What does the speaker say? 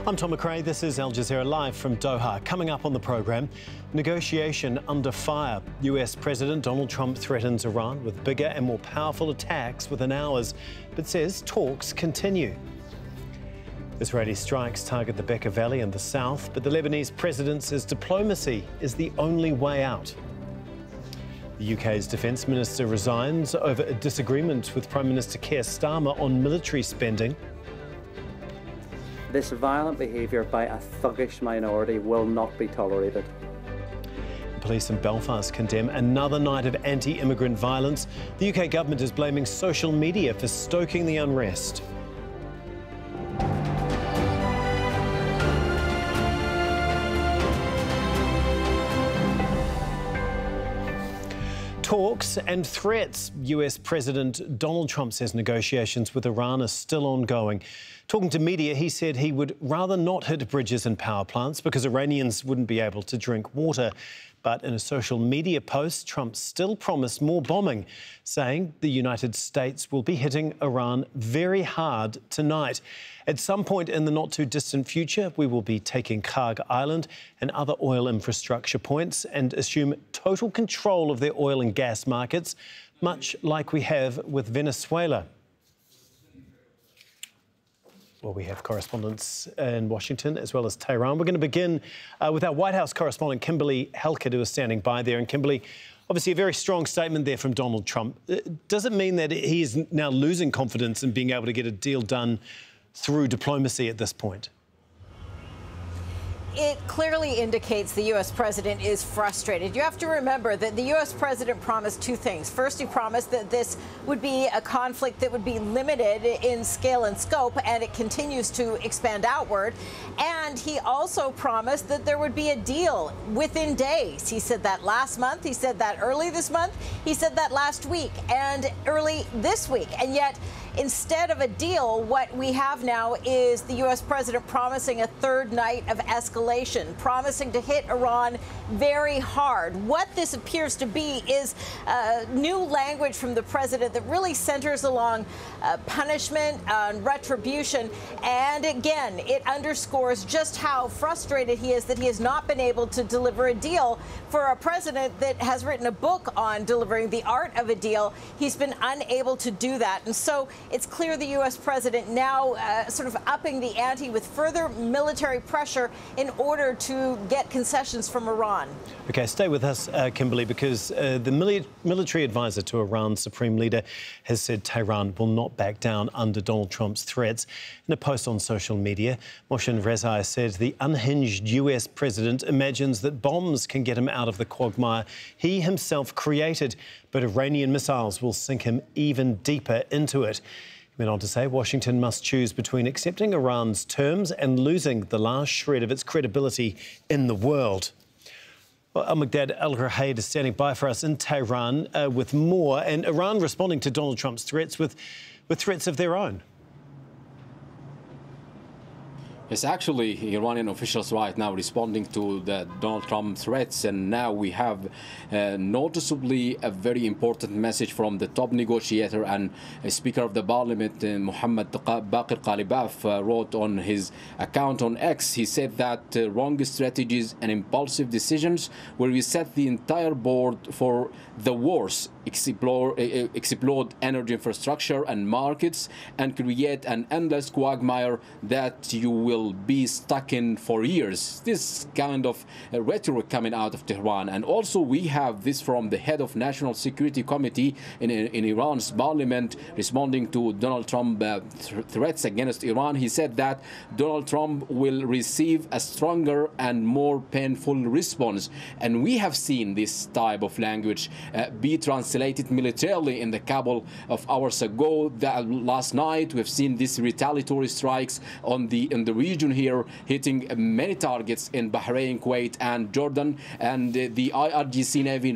I'm Tom McRae. This is Al Jazeera Live from Doha. Coming up on the programme, negotiation under fire. US President Donald Trump threatens Iran with bigger and more powerful attacks within hours, but says talks continue. Israeli strikes target the Bekaa Valley in the south, but the Lebanese president says diplomacy is the only way out. The UK's defence minister resigns over a disagreement with Prime Minister Keir Starmer on military spending. This violent behaviour by a thuggish minority will not be tolerated. Police in Belfast condemn another night of anti-immigrant violence. The UK government is blaming social media for stoking the unrest. Talks and threats. US President Donald Trump says negotiations with Iran are still ongoing. Talking to media, he said he would rather not hit bridges and power plants because Iranians wouldn't be able to drink water. But in a social media post, Trump still promised more bombing, saying the United States will be hitting Iran very hard tonight. At some point in the not-too-distant future, we will be taking Kharg Island and other oil infrastructure points and assume total control of their oil and gas markets, much like we have with Venezuela. Well, we have correspondents in Washington as well as Tehran. We're going to begin with our White House correspondent, Kimberly Halkett, who is standing by there. And Kimberly, obviously a very strong statement there from Donald Trump. Does it mean that he is now losing confidence in being able to get a deal done through diplomacy at this point? It clearly indicates the U.S. president is frustrated. You have to remember that the U.S. president promised two things. First, he promised that this would be a conflict that would be limited in scale and scope, and it continues to expand outward. And he also promised that there would be a deal within days. He said that last month. He said that early this month. He said that last week and early this week. And yet, instead of a deal, what we have now is the U.S. president promising a third night of escalation, promising to hit Iran very hard. What this appears to be is new language from the president that really centers along punishment and retribution. And again, it underscores just how frustrated he is that he has not been able to deliver a deal. For a president that has written a book on delivering the art of a deal, he's been unable to do that. And so it's clear the U.S. president now sort of upping the ante with further military pressure in order to get concessions from Iran. OK, stay with us, Kimberly, because the military advisor to Iran's supreme leader has said Tehran will not back down under Donald Trump's threats. In a post on social media, Mohsen Rezai said the unhinged US president imagines that bombs can get him out of the quagmire he himself created, but Iranian missiles will sink him even deeper into it. He went on to say Washington must choose between accepting Iran's terms and losing the last shred of its credibility in the world. Well, Al-Maqdad Al-Rahaid is standing by for us in Tehran with more, and Iran responding to Donald Trump's threats with threats of their own. It's actually Iranian officials right now responding to the Donald Trump threats, and now we have noticeably a very important message from the top negotiator and Speaker of the Parliament, Mohammad Baqir Ghalibaf, wrote on his account on X. He said that wrong strategies and impulsive decisions will reset the entire board for the worse, explode energy infrastructure and markets, and create an endless quagmire that you will be stuck in for years. This kind of rhetoric coming out of Tehran. And also we have this from the head of National Security Committee in Iran's parliament responding to Donald Trump threats against Iran. He said that Donald Trump will receive a stronger and more painful response. And we have seen this type of language be translated militarily in the couple of hours ago. Last night we've seen these retaliatory strikes in the region here, hitting many targets in Bahrain, Kuwait and Jordan, and the IRGC Navy